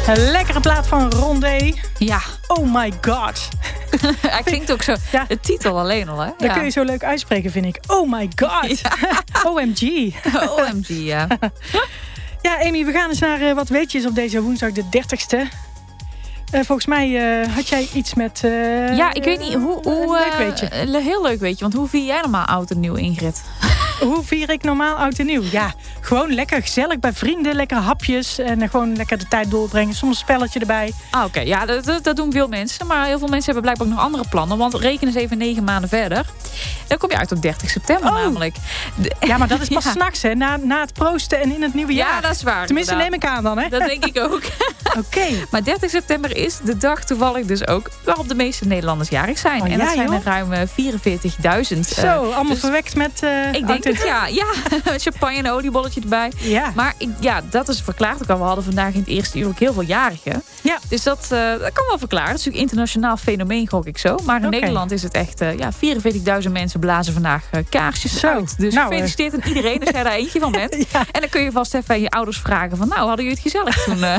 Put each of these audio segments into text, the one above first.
Een lekkere plaat van Rondé. Ja. Oh my god. Hij klinkt ook zo. Ja. De titel alleen al, hè? Dat kun je zo leuk uitspreken, vind ik. Oh my god. Ja. OMG. OMG, ja. Ja, Amy, we gaan eens naar wat weetjes op deze woensdag de 30ste. Volgens mij had jij iets met... ja, ik weet niet. leuk weetje. Heel leuk weetje. Want hoe vier jij normaal oud en nieuw, Ingrid? Hoe vier ik normaal oud en nieuw? Ja, gewoon lekker gezellig bij vrienden. Lekker hapjes en gewoon lekker de tijd doorbrengen. Soms een spelletje erbij. Oké. Ja, dat doen veel mensen. Maar heel veel mensen hebben blijkbaar nog andere plannen. Want reken eens even 9 maanden verder. Dan kom je uit op 30 september namelijk. Ja, maar dat is pas 's nachts, hè? Na het proosten en in het nieuwe jaar. Ja, dat is waar. Tenminste, inderdaad. neem ik aan dan, hè? Dat denk ik ook. Oké. Maar 30 september is de dag toevallig dus ook waarop de meeste Nederlanders jarig zijn. Oh, en dat ja, zijn er joh. ruim 44.000. Zo, allemaal dus verwekt met... ik denk het, ja. Met champagne en oliebolletje erbij. Ja. Maar dat is verklaard ook al. We hadden vandaag in het eerste uur ook heel veel jarigen. Ja. Dus dat kan wel verklaren. Het is natuurlijk een internationaal fenomeen, gok ik zo. Maar in Nederland is het echt 44.000 mensen blazen vandaag kaarsjes uit. Dus gefeliciteerd aan iedereen als jij daar eentje van bent. Ja. En dan kun je vast even aan je ouders vragen van... nou, hadden jullie het gezellig toen? Ja.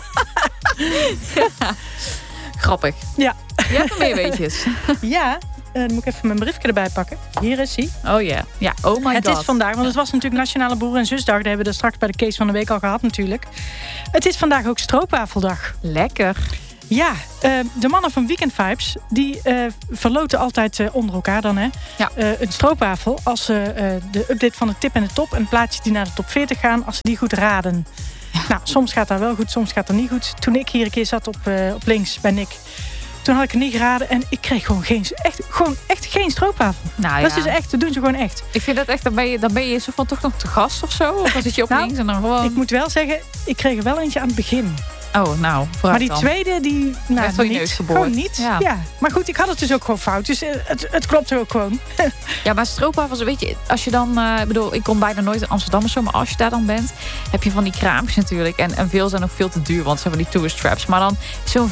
Grappig. Ja. Je hebt nog meer weetjes. Ja. Dan moet ik even mijn briefje erbij pakken. Hier is hij. Oh ja. Ja, oh my god. Het is vandaag, want het was natuurlijk Nationale Broer- en Zusdag. Dat hebben we er straks bij de Case van de Week al gehad natuurlijk. Het is vandaag ook stroopwafeldag. Lekker. Ja, de mannen van Weekend Vibes... die verloten altijd onder elkaar dan, hè? Ja. Een stroopwafel als ze de update van de tip en de top... en plaatjes die naar de top 40 gaan, als ze die goed raden. Ja. Nou, soms gaat dat wel goed, soms gaat dat niet goed. Toen ik hier een keer zat op links bij Nick... toen had ik het niet geraden en ik kreeg gewoon echt geen stroopwafel. Nou, dat is dus echt, dat doen ze gewoon echt. Ik vind dat echt, dan ben je zo van toch nog te gast of zo? Of dan zit je op links en dan gewoon... Ik moet wel zeggen, ik kreeg er wel eentje aan het begin. Oh, nou, maar die tweede, die... Nou, van je neus geboord. Gewoon niet. Ja. Maar goed, ik had het dus ook gewoon fout. Dus het klopt ook gewoon. Ja, maar stroopwafels, weet je, als je dan... ik kom bijna nooit in Amsterdam of zo, maar als je daar dan bent... heb je van die kraampjes natuurlijk. En veel zijn ook veel te duur, want ze hebben die tourist traps. Maar dan zo'n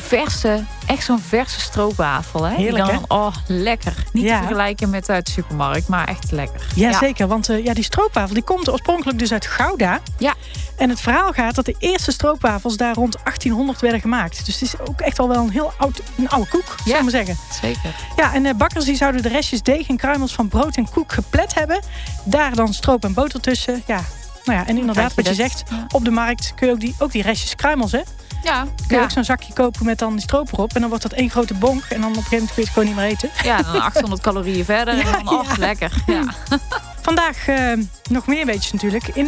verse stroopwafel, hè? Heerlijk, dan, hè? Oh, lekker. Niet te vergelijken met uit de supermarkt, maar echt lekker. Ja, zeker. Want die stroopwafel, die komt oorspronkelijk dus uit Gouda. Ja. En het verhaal gaat dat de eerste stroopwafels daar rond 1800 werden gemaakt. Dus het is ook echt al wel een oude koek, zou ik maar zeggen. Zeker. Ja, en bakkers die zouden de restjes deeg en kruimels van brood en koek geplet hebben. Daar dan stroop en boter tussen. Ja, nou ja, en inderdaad wat je zegt, op de markt kun je ook die restjes kruimels, hè? Ja. Kun je ook zo'n zakje kopen met dan die stroop erop. En dan wordt dat één grote bonk. En dan op een gegeven moment kun je het gewoon niet meer eten. Ja, dan 800 calorieën verder. En dan, lekker. Ja. Vandaag nog meer weetjes natuurlijk. In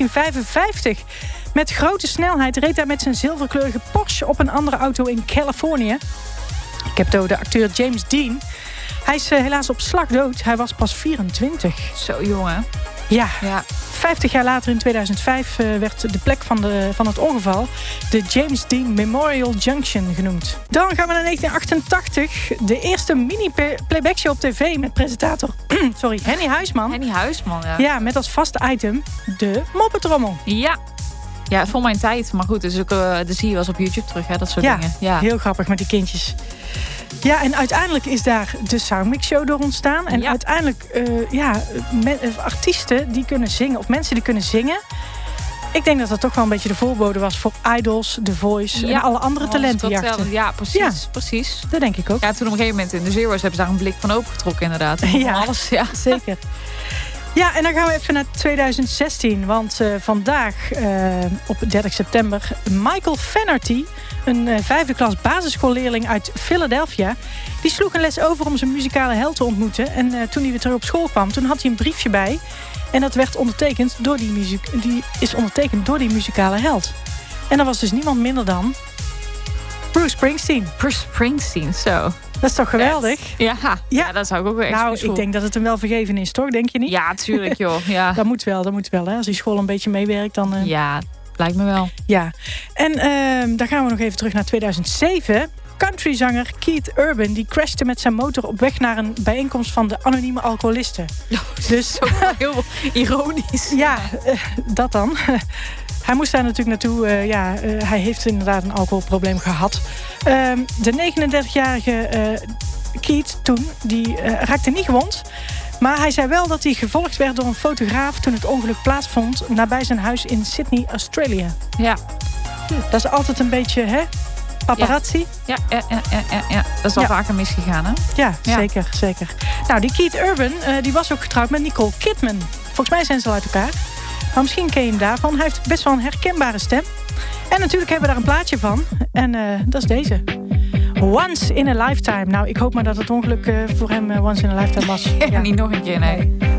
1955, met grote snelheid, reed hij met zijn zilverkleurige Porsche op een andere auto in Californië. Ik heb het over de acteur James Dean. Hij is helaas op slag dood. Hij was pas 24. Zo jongen. Ja. 50 jaar later in 2005 werd de plek van het ongeval de James Dean Memorial Junction genoemd. Dan gaan we naar 1988. De eerste mini-playbackshow op tv met presentator Henny Huisman. Henny Huisman, ja. Ja, met als vaste item de moppetrommel. Ja. Ja, voor mijn tijd. Maar goed, dus ook, de zie je wel eens op YouTube terug, hè, dat soort dingen. Ja, heel grappig met die kindjes. Ja, en uiteindelijk is daar de Soundmix Show door ontstaan. En uiteindelijk, artiesten die kunnen zingen, of mensen die kunnen zingen. Ik denk dat dat toch wel een beetje de voorbode was voor Idols, The Voice en alle andere talentenjachten. Ja, precies. Dat denk ik ook. Ja, toen op een gegeven moment in de Zero's hebben ze daar een blik van opengetrokken inderdaad. Ja, alles, ja, zeker. Ja, en dan gaan we even naar 2016. Want vandaag, op 30 september, Michael Fennerty, een 5e klas basisschoolleerling uit Philadelphia, die sloeg een les over om zijn muzikale held te ontmoeten. En toen hij weer terug op school kwam, toen had hij een briefje bij. En dat werd ondertekend door die muzikale held. En dat was dus niemand minder dan Bruce Springsteen. Bruce Springsteen, zo. Dat is toch geweldig? Ja, dat zou ik ook wel echt. Nou, ik denk dat het hem wel vergeven is, toch? Denk je niet? Ja, tuurlijk, joh. Ja. Dat moet wel. Hè? Als die school een beetje meewerkt, dan... Ja, lijkt me wel. Ja. En dan gaan we nog even terug naar 2007. Countryzanger Keith Urban, die crashte met zijn motor op weg naar een bijeenkomst van de anonieme alcoholisten. Dus heel ironisch. Ja, dat dan. Hij moest daar natuurlijk naartoe. Hij heeft inderdaad een alcoholprobleem gehad. De 39-jarige Keith toen, die raakte niet gewond. Maar hij zei wel dat hij gevolgd werd door een fotograaf toen het ongeluk plaatsvond nabij zijn huis in Sydney, Australië. Ja. Dat is altijd een beetje, hè? Paparazzi. Ja. Dat is al vaker misgegaan, hè? Ja, zeker. Nou, die Keith Urban, die was ook getrouwd met Nicole Kidman. Volgens mij zijn ze al uit elkaar. Maar misschien ken je hem daarvan. Hij heeft best wel een herkenbare stem. En natuurlijk hebben we daar een plaatje van. En dat is deze. Once in a Lifetime. Nou, ik hoop maar dat het ongeluk voor hem Once in a Lifetime was. Niet nog een keer, nee.